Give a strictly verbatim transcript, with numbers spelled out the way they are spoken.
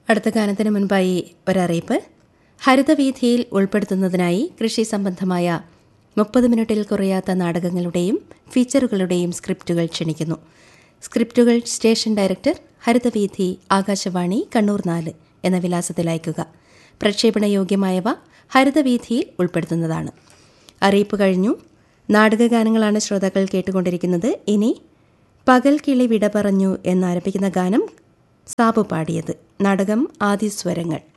അടുത്ത ഗാനത്തിന് മുൻപായി ഒരറിയിപ്പ്. ഹരിതവീഥിയിൽ ഉൾപ്പെടുത്തുന്നതിനായി കൃഷി സംബന്ധമായ മുപ്പത് മിനിറ്റിൽ കുറയാത്ത നാടകങ്ങളുടെയും ഫീച്ചറുകളുടെയും സ്ക്രിപ്റ്റുകൾ ക്ഷണിക്കുന്നു. സ്ക്രിപ്റ്റുകൾ സ്റ്റേഷൻ ഡയറക്ടർ, ഹരിതവീഥി, ആകാശവാണി, കണ്ണൂർ നാല് എന്ന വിലാസത്തിൽ അയയ്ക്കുക. പ്രക്ഷേപണ യോഗ്യമായവ ഹരിതവീഥിയിൽ ഉൾപ്പെടുത്തുന്നതാണ്. അറിയിപ്പ് കഴിഞ്ഞു. നാടകഗാനങ്ങളാണ് ശ്രോതാക്കൾ കേട്ടുകൊണ്ടിരിക്കുന്നത്. ഇനി പകൽ കിളി വിട പറഞ്ഞു എന്നാരംഭിക്കുന്ന ഗാനം സാബു പാടിയത്. നാടകം ആദിസ്വരങ്ങൾ.